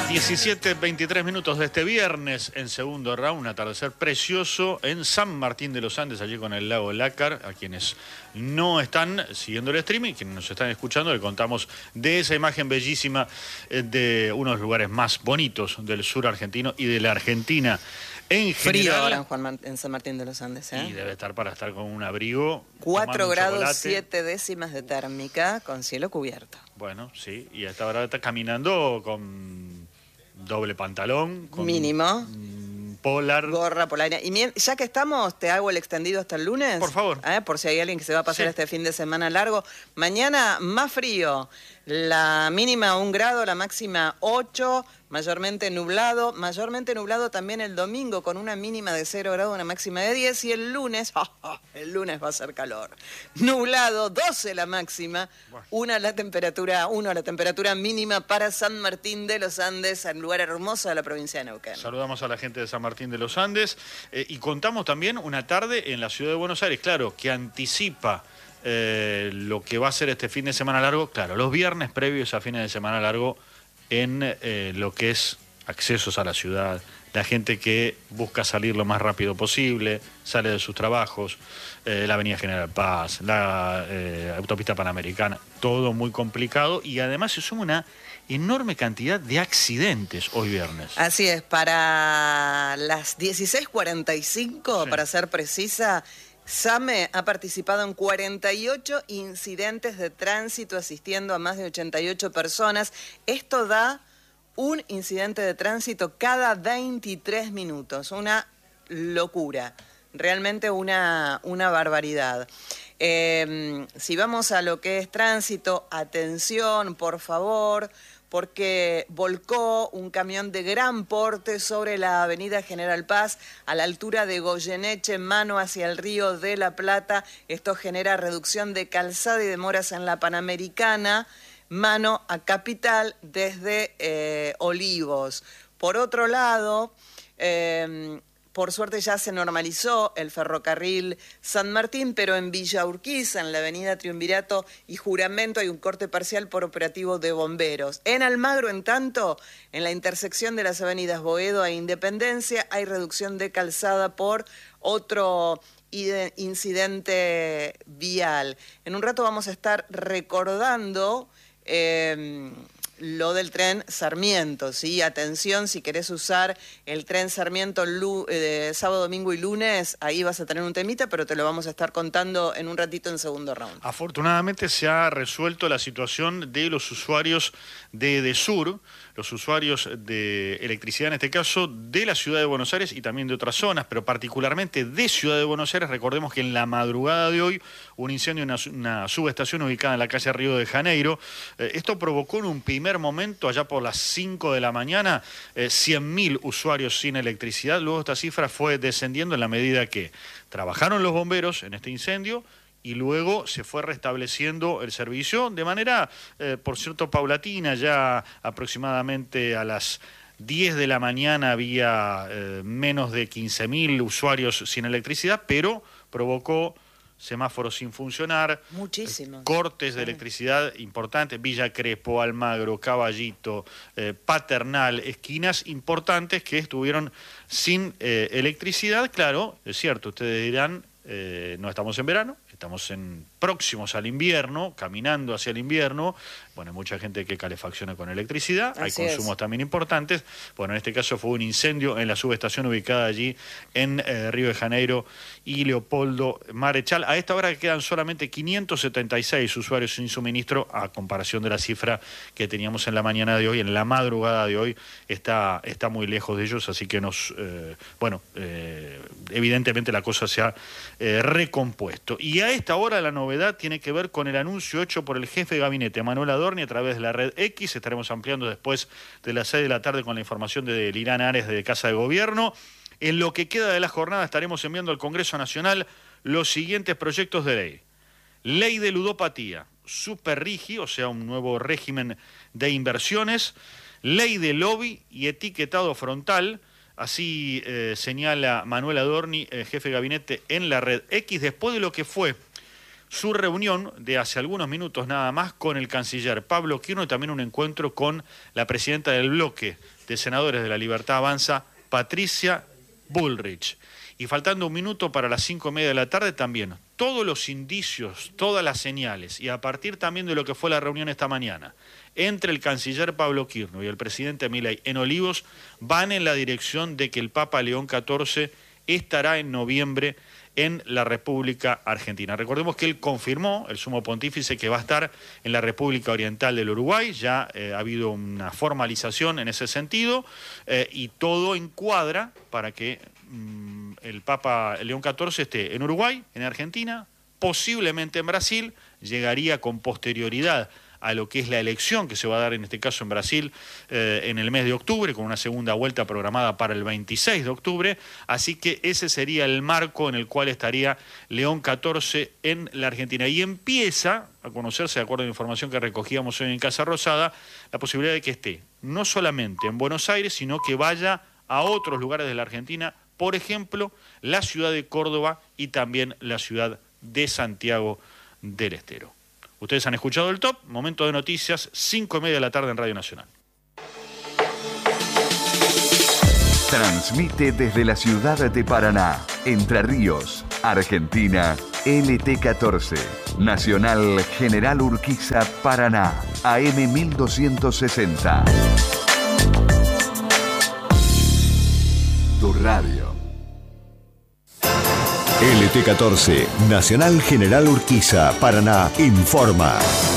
17:23 de este viernes, en segundo round, un atardecer precioso en San Martín de los Andes, allí con el lago Lácar. A quienes no están siguiendo el streaming, quienes nos están escuchando, le contamos de esa imagen bellísima de uno de los lugares más bonitos del sur argentino y de la Argentina en Frío general. ahora en San Martín de los Andes, ¿eh? Y debe estar para estar con un abrigo. 4 grados chocolate. 7 décimas de térmica con cielo cubierto. Bueno, sí, y a esta hora está caminando con doble pantalón, con mínimo, polar, gorra polaina. Y ya que estamos, te hago el extendido hasta el lunes. Por favor. Por si hay alguien que se va a pasar Sí. este fin de semana largo. Mañana más frío. La mínima 1 grado, la máxima 8, mayormente nublado también el domingo con una mínima de 0 grados, una máxima de 10 y el lunes va a ser calor. Nublado, 12 la máxima, 1 la temperatura mínima para San Martín de los Andes, un lugar hermoso de la provincia de Neuquén. Saludamos a la gente de San Martín de los Andes y contamos también una tarde en la ciudad de Buenos Aires, claro, que anticipa lo que va a ser este fin de semana largo, claro, los viernes previos a fines de semana largo en lo que es accesos a la ciudad, la gente que busca salir lo más rápido posible, sale de sus trabajos, la Avenida General Paz, la autopista Panamericana, todo muy complicado y además se suma una enorme cantidad de accidentes hoy viernes. Así es, para las 16:45, Sí. para ser precisa, SAME ha participado en 48 incidentes de tránsito, asistiendo a más de 88 personas. Esto da un incidente de tránsito cada 23 minutos. Una locura, realmente una barbaridad. Si vamos a lo que es tránsito, atención, por favor, porque volcó un camión de gran porte sobre la avenida General Paz a la altura de Goyeneche, mano hacia el Río de la Plata. Esto genera reducción de calzada y demoras en la Panamericana, mano a Capital desde Olivos. Por otro lado, por suerte ya se normalizó el ferrocarril San Martín, pero en Villa Urquiza, en la avenida Triunvirato y Juramento, hay un corte parcial por operativo de bomberos. En Almagro, en tanto, en la intersección de las avenidas Boedo e Independencia, hay reducción de calzada por otro incidente vial. En un rato vamos a estar recordando lo del tren Sarmiento, ¿sí? Atención, si querés usar el tren Sarmiento sábado, domingo y lunes, ahí vas a tener un temita, pero te lo vamos a estar contando en un ratito en segundo round. Afortunadamente se ha resuelto la situación de los usuarios de EDESUR, los usuarios de electricidad en este caso, de la ciudad de Buenos Aires y también de otras zonas, pero particularmente de Ciudad de Buenos Aires. Recordemos que en la madrugada de hoy hubo un incendio en una subestación ubicada en la calle Río de Janeiro. Esto provocó en un primer momento, allá por las 5 de la mañana, 100.000 usuarios sin electricidad. Luego esta cifra fue descendiendo en la medida que trabajaron los bomberos en este incendio y luego se fue restableciendo el servicio de manera, por cierto, paulatina. Ya aproximadamente a las 10 de la mañana había menos de 15.000 usuarios sin electricidad, pero provocó semáforos sin funcionar, muchísimo, cortes de electricidad importantes, Villa Crespo, Almagro, Caballito, Paternal, esquinas importantes que estuvieron sin electricidad. Claro, es cierto, ustedes dirán, no estamos en verano, estamos próximos al invierno, caminando hacia el invierno. Bueno, hay mucha gente que calefacciona con electricidad, hay consumos también importantes. Bueno, en este caso fue un incendio en la subestación ubicada allí en Río de Janeiro y Leopoldo Marechal. A esta hora quedan solamente 576 usuarios sin suministro, a comparación de la cifra que teníamos en la mañana de hoy. En la madrugada de hoy está muy lejos de ellos, así que evidentemente la cosa se ha recompuesto. Y a esta hora la novedad tiene que ver con el anuncio hecho por el jefe de gabinete, Manuel Adorni, a través de la red X. Estaremos ampliando después de las 6 de la tarde con la información de Lirán Ares de Casa de Gobierno. En lo que queda de la jornada estaremos enviando al Congreso Nacional los siguientes proyectos de ley. Ley de ludopatía, super RIGI, o sea, un nuevo régimen de inversiones. Ley de lobby y etiquetado frontal. Así señala Manuel Adorni, jefe de gabinete en la red X, después de lo que fue su reunión de hace algunos minutos nada más con el canciller Pablo Kirno y también un encuentro con la presidenta del bloque de senadores de la Libertad Avanza, Patricia Bullrich. Y faltando un minuto para las 5:30 de la tarde también, todos los indicios, todas las señales, y a partir también de lo que fue la reunión esta mañana, entre el canciller Pablo Kirno y el presidente Milei en Olivos, van en la dirección de que el Papa León XIV estará en noviembre en la República Argentina. Recordemos que él confirmó, el sumo pontífice, que va a estar en la República Oriental del Uruguay, ya ha habido una formalización en ese sentido, y todo encuadra para que el Papa León XIV esté en Uruguay, en Argentina, posiblemente en Brasil, llegaría con posterioridad a lo que es la elección que se va a dar en este caso en Brasil en el mes de octubre, con una segunda vuelta programada para el 26 de octubre, así que ese sería el marco en el cual estaría León XIV en la Argentina. Y empieza a conocerse, de acuerdo a la información que recogíamos hoy en Casa Rosada, la posibilidad de que esté no solamente en Buenos Aires, sino que vaya a otros lugares de la Argentina, por ejemplo, la ciudad de Córdoba y también la ciudad de Santiago del Estero. Ustedes han escuchado el Top, momento de noticias, 5:30 de la tarde en Radio Nacional. Transmite desde la ciudad de Paraná, Entre Ríos, Argentina, LT14, Nacional General Urquiza, Paraná, AM 1260. Tu radio. LT14, Nacional General Urquiza, Paraná, informa.